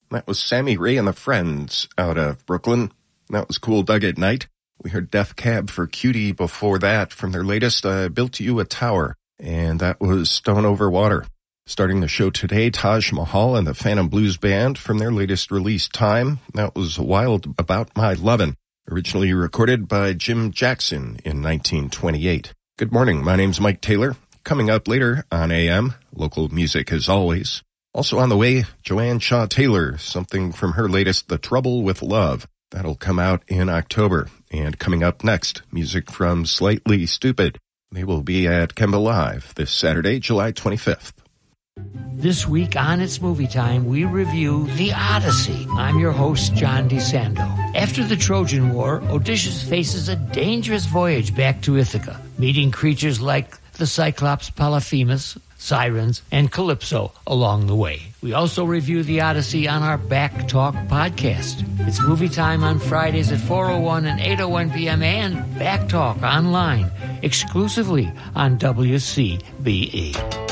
That was Sammy Ray and the Friends out of Brooklyn. That was Cool Doug at Night. We heard Death Cab for Cutie before that from their latest Built You a Tower, and that was Stone Over Water. Starting the show today, Taj Mahal and the Phantom Blues Band from their latest release, Time. That was Wild About My Lovin', originally recorded by Jim Jackson in 1928. Good morning, my name's Mike Taylor. Coming up later on AM, local music as always. Also on the way, Joanne Shaw Taylor, something from her latest The Trouble with Love. That'll come out in October. And coming up next, music from Slightly Stupid. They will be at Kemba Live this Saturday, July 25th. This week on It's Movie Time, we review The Odyssey. I'm your host, John DeSando. After the Trojan War, Odysseus faces a dangerous voyage back to Ithaca, meeting creatures like the Cyclops Polyphemus, Sirens, and Calypso along the way. We also review The Odyssey on our Back Talk podcast. It's Movie Time on Fridays at 4:01 and 8:01 p.m. and Back Talk online, exclusively on WCBE.